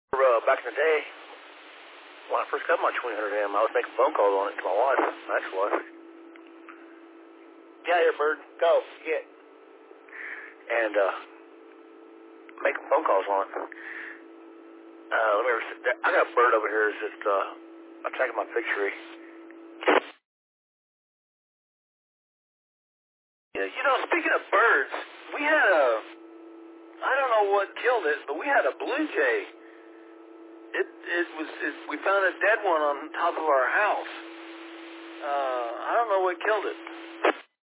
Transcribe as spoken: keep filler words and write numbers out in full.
Uh, back in the day, when I first got my twenty hundred M, I was making phone calls on it to my wife, my ex-wife. Yeah, here, bird. Go. Get. And, uh, making phone calls on it. Uh, let me, I got a bird over here. It's just, uh, I'm taking my picture. Yeah, you know, speaking of birds, we had a, I don't know what killed it, but we had a blue jay. It it was it, we found a dead one on top of our house. Uh, I don't know what killed it.